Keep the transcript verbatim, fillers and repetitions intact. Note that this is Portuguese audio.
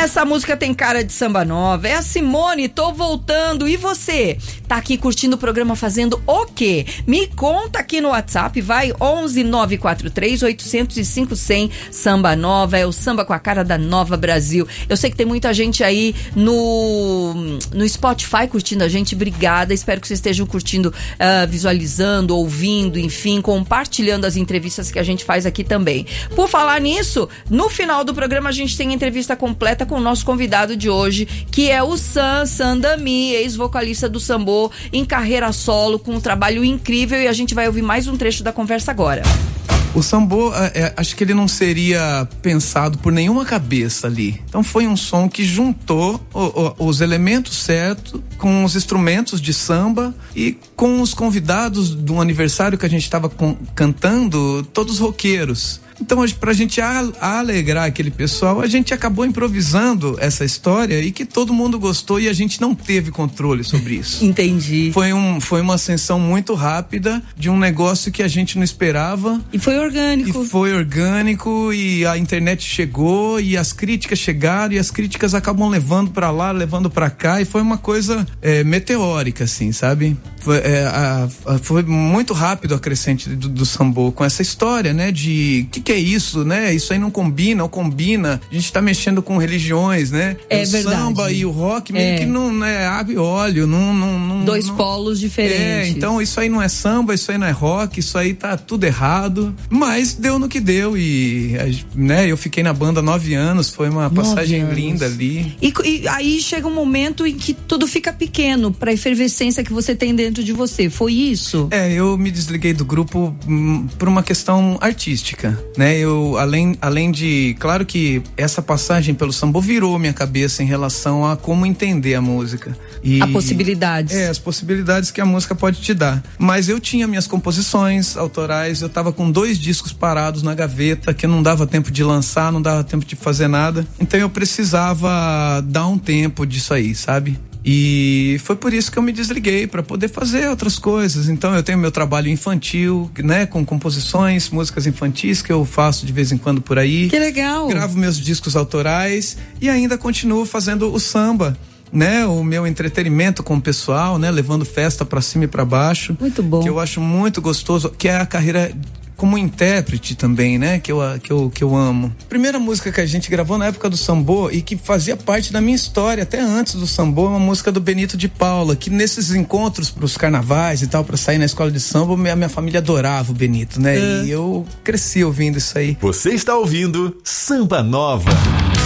Essa música tem cara de samba nova. É a Simone, tô voltando. E você? Tá aqui curtindo o programa fazendo o quê? Me conta aqui no WhatsApp, vai onze nove quatro três oito zero cinco zero zero. Samba Nova, é o samba com a cara da Nova Brasil. Eu sei que tem muita gente aí no, no Spotify curtindo a gente. Obrigada, espero que vocês estejam curtindo, uh, visualizando, ouvindo, enfim, compartilhando as entrevistas que a gente faz aqui também. Por falar nisso, no final do programa a gente tem a entrevista completa com o nosso convidado de hoje, que é o Sam Sandami, ex-vocalista do Sambô, em carreira solo, com um trabalho incrível, e a gente vai ouvir mais um trecho da conversa agora. O Sambô, é, acho que ele não seria pensado por nenhuma cabeça ali. Então foi um som que juntou o, o, os elementos certos com os instrumentos de samba e com os convidados de um aniversário que a gente estava cantando, todos roqueiros. Então, pra gente alegrar aquele pessoal, a gente acabou improvisando essa história e que todo mundo gostou e a gente não teve controle sobre isso. Entendi. Foi, um, foi uma ascensão muito rápida de um negócio que a gente não esperava. E foi orgânico. E foi orgânico e a internet chegou e as críticas chegaram e as críticas acabam levando pra lá, levando pra cá, e foi uma coisa é, meteórica, assim, sabe? Foi, é, a, a, foi muito rápido a crescente do, do Sambô com essa história, né? De que que é isso, né? Isso aí não combina ou combina. A gente tá mexendo com religiões, né? É o verdade. Samba e o rock meio é. que não, né? Água e óleo, não, não, não dois não, polos diferentes. É, então isso aí não é samba, isso aí não é rock, isso aí tá tudo errado. Mas deu no que deu e, né? Eu fiquei na banda há nove anos, foi uma passagem anos. linda ali. E, e aí chega um momento em que tudo fica pequeno pra efervescência que você tem dentro de você. Foi isso? É, eu me desliguei do grupo hum, por uma questão artística, né? Eu, além, além de, claro que essa passagem pelo Sambô virou minha cabeça em relação a como entender a música. E, a possibilidades. É, as possibilidades que a música pode te dar. Mas eu tinha minhas composições autorais, eu tava com dois discos parados na gaveta, que não dava tempo de lançar, não dava tempo de fazer nada. Então eu precisava dar um tempo disso aí, sabe? E foi por isso que eu me desliguei, para poder fazer outras coisas. Então eu tenho meu trabalho infantil, né, com composições, músicas infantis que eu faço de vez em quando por aí. Que legal! Gravo meus discos autorais e ainda continuo fazendo o samba, né, o meu entretenimento com o pessoal, né, levando festa pra cima e pra baixo. Muito bom. Que eu acho muito gostoso, que é a carreira como intérprete também, né, que eu, que eu, que eu amo. Primeira música que a gente gravou na época do Sambô e que fazia parte da minha história, até antes do Sambô, é uma música do Benito de Paula, que nesses encontros pros carnavais e tal, pra sair na escola de samba, minha, minha família adorava o Benito, né, é. E eu cresci ouvindo isso aí. Você está ouvindo Samba Nova.